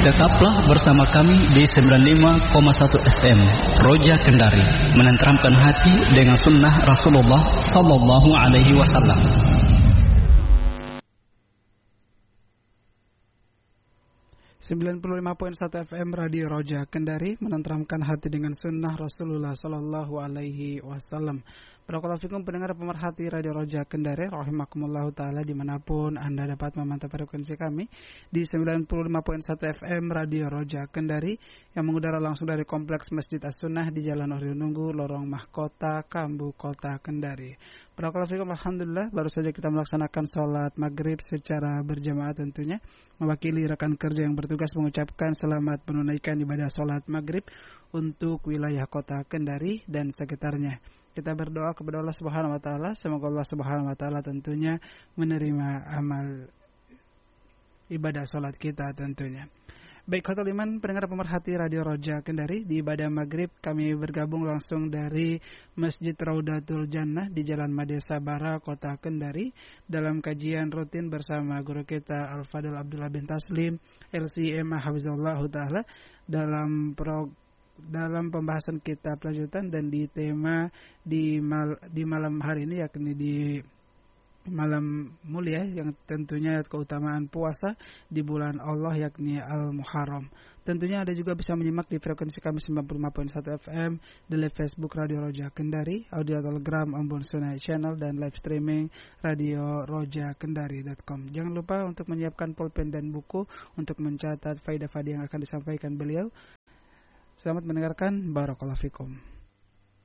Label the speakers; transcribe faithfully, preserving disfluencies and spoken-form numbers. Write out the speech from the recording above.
Speaker 1: Tetaplah bersama kami di sembilan puluh lima koma satu F M Roja Kendari, menenteramkan hati dengan sunnah Rasulullah Sallallahu Alaihi Wasallam.
Speaker 2: sembilan puluh lima koma satu F M Radio Roja Kendari, menenteramkan hati dengan sunnah Rasulullah Sallallahu Alaihi Wasallam. Barakallahu fikum pendengar pemerhati Radio Roja Kendari, rahimakumullah ta'ala, dimanapun Anda dapat memantau frekuensi kami di sembilan puluh lima koma satu F M Radio Roja Kendari yang mengudara langsung dari Kompleks Masjid As-Sunnah di Jalan Orion Nunggu, Lorong Mahkota, Kambu, Kota Kendari. Barakallahu fikum, alhamdulillah, baru saja kita melaksanakan sholat maghrib secara berjamaah tentunya. Mewakili rekan kerja yang bertugas mengucapkan selamat menunaikan ibadah sholat maghrib untuk wilayah Kota Kendari dan sekitarnya. Kita berdoa kepada Allah Subhanahu wa taala, semoga Allah Subhanahu wa taala tentunya menerima amal ibadah salat kita tentunya. Baik, khotul iman pendengar pemerhati Radio Roja Kendari, di ibadah maghrib kami bergabung langsung dari Masjid Raudatul Jannah di Jalan Made Sabara, Kota Kendari, dalam kajian rutin bersama guru kita Al-Fadil Abdullah bin Taslim L C M Hafizahullah taala dalam program dalam pembahasan kitab lanjutan dan di tema di mal, di malam hari ini, yakni di malam mulia yang tentunya keutamaan puasa di bulan Allah, yakni Al-Muharram. Tentunya Anda juga bisa menyimak di frekuensi kami sembilan puluh lima koma satu F M, di live Facebook Radio Roja Kendari, audio Telegram Ambon Sunai Channel, dan live streaming Radio Roja Kendari dot com. Jangan lupa untuk menyiapkan pulpen dan buku untuk mencatat faedah-faedah yang akan disampaikan beliau. Selamat mendengarkan, barakallahu fikum.